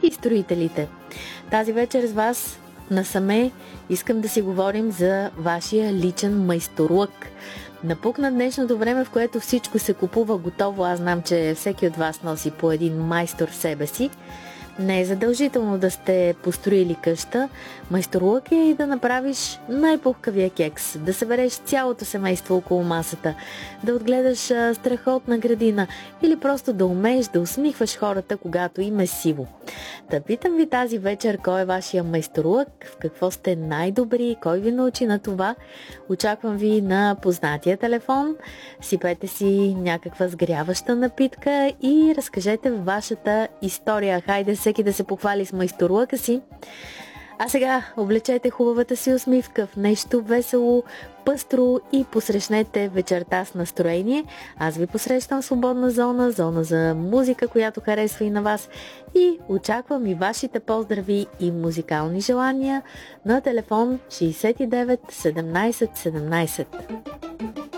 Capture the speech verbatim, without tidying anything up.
и строителите. Тази вечер с вас насаме искам да си говорим за вашия личен майсторлък. Напук на днешното време, в което всичко се купува готово, аз знам, че всеки от вас носи по един майстор в себе си. Не е задължително да сте построили къща. Майсторлък е и да направиш най-пухкавия кекс, да събереш цялото семейство около масата, да отгледаш страхотна градина или просто да умееш да усмихваш хората, когато им е сиво. Да питам ви тази вечер, кой е вашия майсторлък, в какво сте най-добри, кой ви научи на това. Очаквам ви на познатия телефон, сипете си някаква сгряваща напитка и разкажете вашата история. Хайде всеки да се похвали с майсторлъка си. А сега облечете хубавата си усмивка в нещо весело, пъстро и посрещнете вечерта с настроение. Аз ви посрещам свободна зона, зона за музика, която харесва и на вас, и очаквам и вашите поздрави и музикални желания на телефон шейсет и девет седемнайсет седемнайсет.